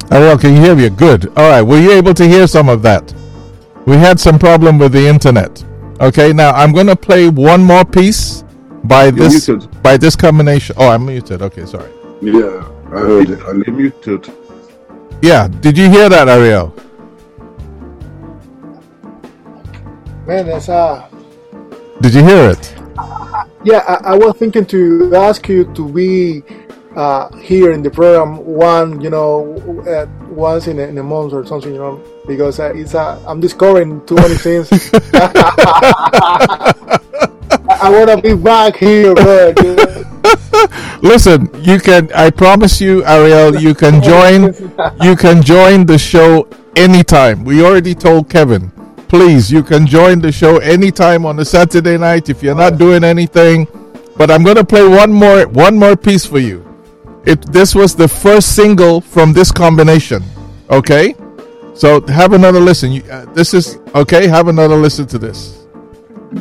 Ariel, can you hear me? Good. All right. Were you able to hear some of that? We had some problem with the internet. Okay. Now I'm going to play one more piece by this combination. Oh, I'm muted. Okay. Sorry. Yeah, I heard it. I muted. Yeah. Did you hear that, Ariel? Man, that's Did you hear it? Yeah, I was thinking to ask you to be here in the program once in a month or something, because I'm discovering too many things. I want to be back here, but listen, you can. I promise you, Ariel, you can join. You can join the show anytime. We already told Kevin. Please, you can join the show anytime on a Saturday night if you're not doing anything. But I'm going to play one more piece for you. This was the first single from this combination. Okay, so have another listen. This is okay. Have another listen to this.